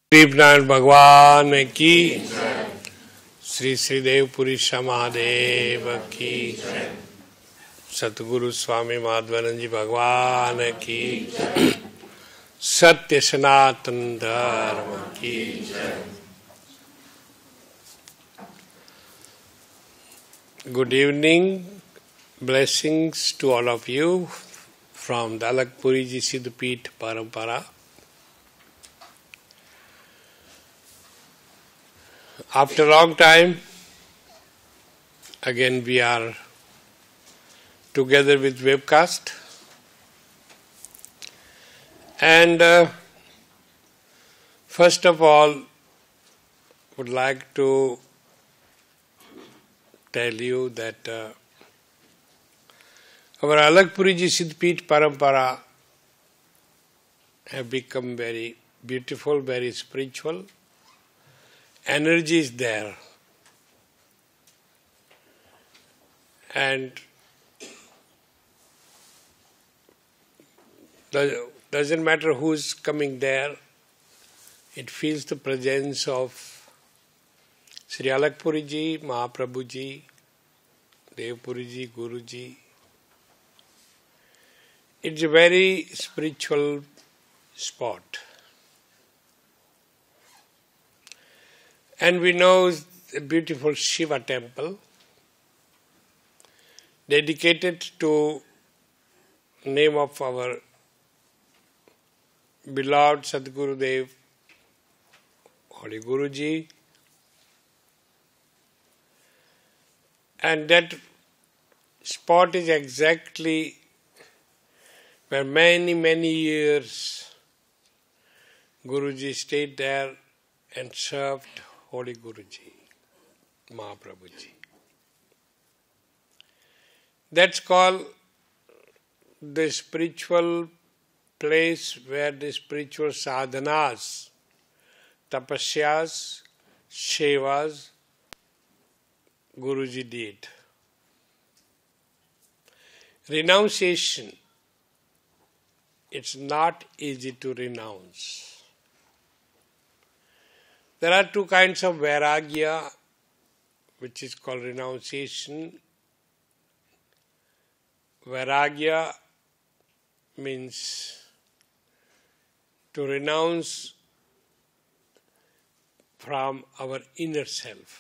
श्रीनारायण भगवान की श्री श्रीदेव पुरी महादेव की सतगुरु स्वामी माधवानंद जी भगवान की सत्य सनातन धर्म की good evening blessings to all of you from the अलगपुरी जी सिद्धपीठ परंपरा. After a long time, again we are together with webcast, and first of all would like to tell you that our Alagpuriji Siddhpit Parampara have become very beautiful, very spiritual. Energy is there, and doesn't matter who's coming there, it feels the presence of Sri Alagpuri ji, Mahaprabhu ji, Devpuri ji, Guru ji. It's a very spiritual spot. And we know a beautiful Shiva temple dedicated to name of our beloved Sadguru Dev, Holy Guruji. And that spot is exactly where many years Guruji stayed there and served Holy Guruji, Mahaprabhuji. That's called the spiritual place where the spiritual sadhanas, tapasyas, sevas, Guruji did. Renunciation, it's not easy to renounce. There are two kinds of vairagya, which is called renunciation. Vairagya means to renounce from our inner self.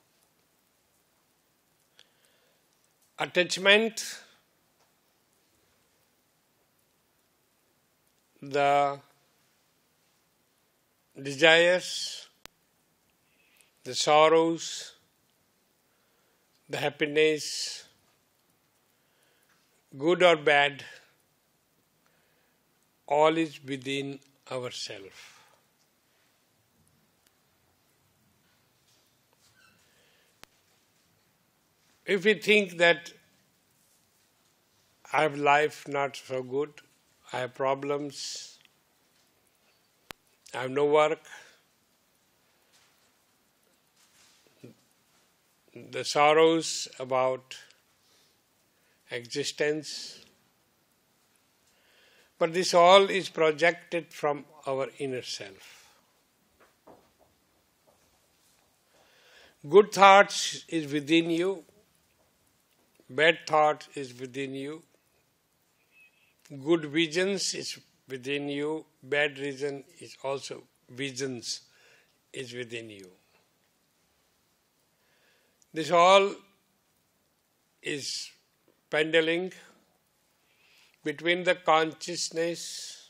Attachment, the desires, the sorrows, the happiness, good or bad, all is within ourselves. If we think that I have life not so good, I have problems, I have no work, the sorrows about existence, but this all is projected from our inner self. Good thoughts is within you, bad thought is within you, good visions is within you, bad reason is also visions is within you. This all is pendling between the consciousness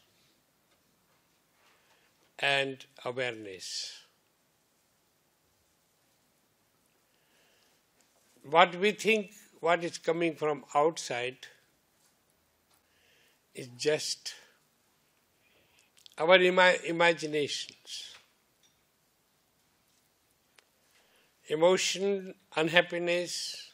and awareness. What we think, what is coming from outside, is just our imaginations. Emotion, unhappiness,